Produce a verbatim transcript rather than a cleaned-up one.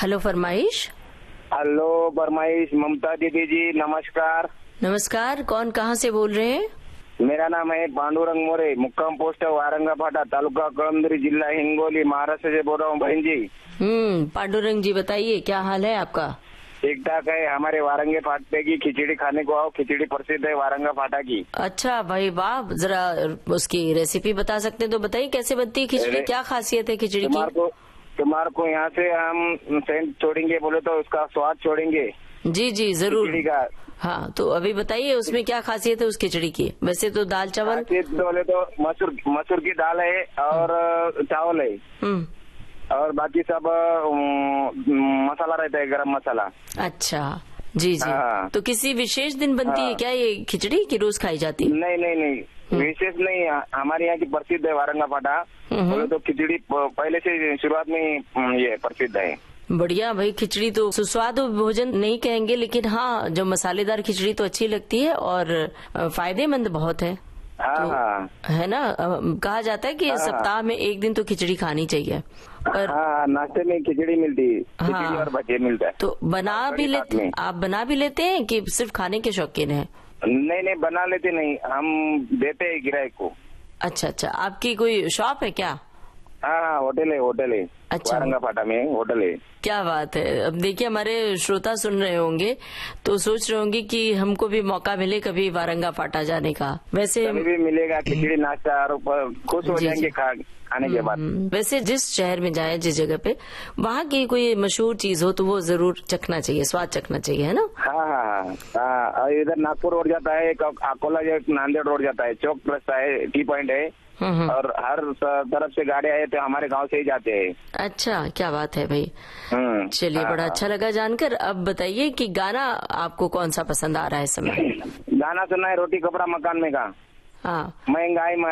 Hello फरमाइश। Hello फरमाइश। ममता दीदी जी नमस्कार। नमस्कार, कौन कहाँ से बोल रहे हैं? मेरा नाम है पांडुरंग मोरे, मुक्काम पोस्ट वारंगा फाटा, तालुका कळमनुरी, जिला हिंगोली, महाराष्ट्र से बोल रहा हूँ बहन जी। हम्म पांडुरंग जी बताइए, क्या हाल है आपका? ठीक ठाक है। हमारे वारंगे फाटे की खिचड़ी खाने को आओ, खिचड़ी प्रसिद्ध है वारंगा फाटा की। अच्छा भाई वाह, जरा उसकी रेसिपी बता सकते हैं तो बताइए, कैसे बनती है खिचड़ी, क्या खासियत है खिचड़ी की? तुम्हारे को तुम्हारे को यहाँ से हम सेंट छोड़ेंगे, बोले तो उसका स्वाद छोड़ेंगे। जी जी जरूर। खिचड़ी का हाँ तो अभी बताइए उसमें क्या खासियत है उस खिचड़ी की। वैसे तो दाल चावल, खासियत बोले तो मसूर मसूर की दाल है और चावल है हम्म और बाकी सब अम, मसाला रहता है, गरम मसाला। अच्छा जी जी। हाँ। तो किसी विशेष दिन बनती हाँ। है क्या ये खिचड़ी की रोज खाई जाती है? नहीं नहीं नहीं, विशेष नहीं। हमारे यहाँ की प्रसिद्ध है वारंगा फाटा। बोले तो खिचड़ी प- पहले से शुरुआत में ही, अम, ये प्रसिद्ध है। बढ़िया भाई, खिचड़ी तो सुस्वादु भोजन नहीं कहेंगे, लेकिन हाँ जो मसालेदार खिचड़ी तो अच्छी लगती है और अ, फायदेमंद बहुत है। हाँ तो हाँ है ना, अ, कहा जाता है कि हाँ। सप्ताह में एक दिन तो खिचड़ी खानी चाहिए। पर हाँ, नाश्ते में खिचड़ी मिलती है, खिचड़ी हाँ। और भजिया मिलता है। तो बना और भी कड़ी साथ लेते, में। आप बना भी लेते हैं कि सिर्फ खाने के शौकीन हैं? नहीं नहीं, बना लेते नहीं, हम देते हैं ग्राहक को। अच्छा अच्छा, आपकी कोई शॉप है क्या? हाँ हाँ, होटल है, होटल है। अच्छा। वारंगा फाटा में होटल है। क्या बात है। अब देखिए हमारे श्रोता सुन रहे होंगे तो सोच रहे होंगे कि हमको भी मौका मिले कभी वारंगा फाटा जाने का। वैसे कभी भी मिलेगा खिचड़ी नाश्ता, और ऊपर खुश हो जी, जाएंगे जी। खा खाने के बाद। हम्म, वैसे जिस शहर में जाए, जिस जगह पे, वहाँ की कोई मशहूर चीज हो तो वो जरूर चखना चाहिए, स्वाद चखना चाहिए, है ना? हाँ हाँ हाँ हाँ। और इधर नागपुर रोड जाता है, एक अकोला जो नांदेड़ रोड जाता है, चौक रास्ता है, टी पॉइंट है। हम्म हम्म। और हर तरफ से गाड़ी आए तो हमारे गांव से ही जाते हैं। अच्छा, क्या बात है भाई। हम्म, चलिए हाँ, बड़ा हाँ। अच्छा लगा जानकर। अब बताइए कि गाना आपको कौन सा पसंद आ रहा है इस समय? गाना सुनना है रोटी कपड़ा मकान में का, हाँ महंगाई